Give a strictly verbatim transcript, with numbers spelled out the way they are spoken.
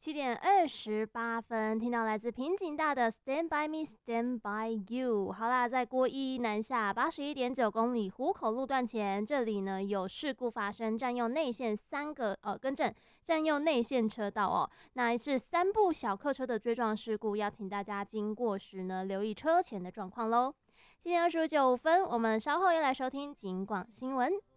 七点二十八分，听到来自平井大的 Stand by me, Stand by you。好啦，在郭一南下八十一点九公里湖口路段前，这里呢有事故发生，占用内线三个呃更正，占用内线车道哦。那是三部小客车的追撞事故，要请大家经过时呢留意车前的状况喽。七点二十九分，我们稍后要来收听警广新闻。